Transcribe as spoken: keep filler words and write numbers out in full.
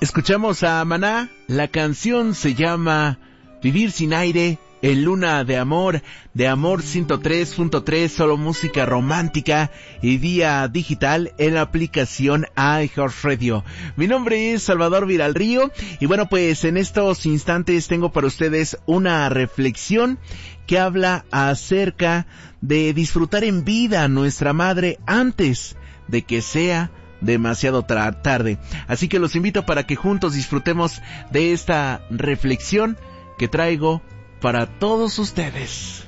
Escuchamos a Maná, la canción se llama Vivir sin aire, en Luna de Amor, de Amor ciento tres punto tres, solo música romántica y vía digital en la aplicación iHeartRadio. Mi nombre es Salvador Viralrío y bueno, pues en estos instantes tengo para ustedes una reflexión que habla acerca de disfrutar en vida a nuestra madre antes de que sea demasiado tra- tarde. Así que los invito para que juntos disfrutemos de esta reflexión que traigo para todos ustedes.